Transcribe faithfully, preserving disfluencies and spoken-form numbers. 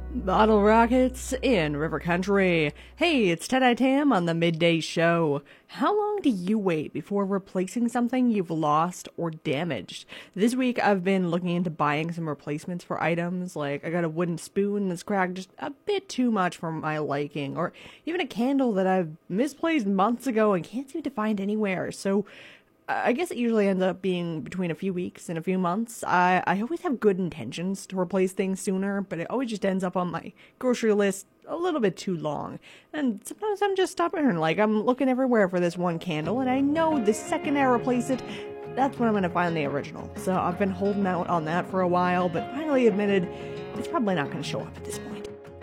Bottle rockets in River Country. Hey, it's Ted Tam on the Midday Show. How long do you wait before replacing something you've lost or damaged? This week I've been looking into buying some replacements for items, like I got a wooden spoon that's cracked just a bit too much for my liking, or even a candle that I've misplaced months ago and can't seem to find anywhere. So I guess it usually ends up being between a few weeks and a few months. I, I always have good intentions to replace things sooner, but it always just ends up on my grocery list a little bit too long. And sometimes I'm just stubborn, like I'm looking everywhere for this one candle, and I know the second I replace it, that's when I'm going to find the original. So I've been holding out on that for a while, but finally admitted it's probably not going to show up at this point.